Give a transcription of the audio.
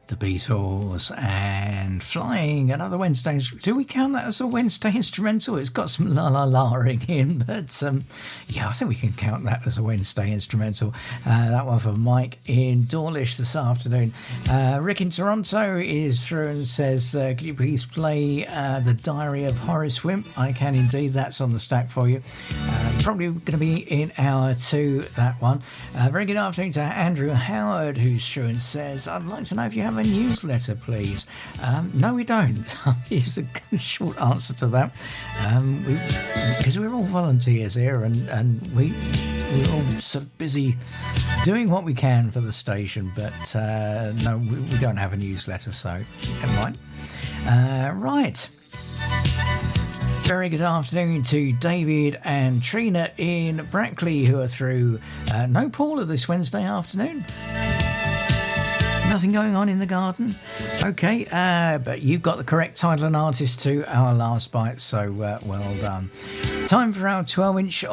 The Beatles and Flying, another Wednesday. Do we count that as a Wednesday instrumental? It's got some la-la-la-ing in, but yeah, I think we can count that as a Wednesday instrumental. That one for Mike in Dawlish this afternoon. Rick in Toronto is through and says, could you please play The Diary of Horace Wimp? I can indeed. That's on the stack for you. Probably going to be in hour 2, that one. Very good afternoon to Andrew Howard, who's through and says, I'd like to know if you have a newsletter, please. No, we don't. Is the short answer to that. Because we're all volunteers here, and we're all sort of busy doing what we can for the station, but no, we don't have a newsletter, so never mind. Right. Very good afternoon to David and Trina in Brackley, who are through. No Paula this Wednesday afternoon. Nothing going on in the garden? Okay, but you've got the correct title and artist to our last bite, so well done. Time for our 12-inch